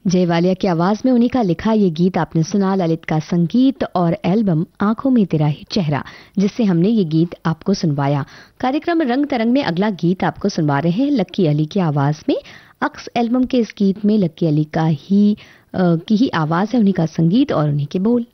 जय वालिया की आवाज में उन्हीं का लिखा ये गीत आपने सुना। ललित का संगीत और एल्बम आंखों में तेरा ही चेहरा, जिससे हमने ये गीत आपको सुनवाया। कार्यक्रम रंग तरंग में अगला गीत आपको सुनवा रहे हैं लक्की अली की आवाज में। अक्स एल्बम के इस गीत में लक्की अली की ही आवाज है, उन्हीं का संगीत और उन्हीं के बोल।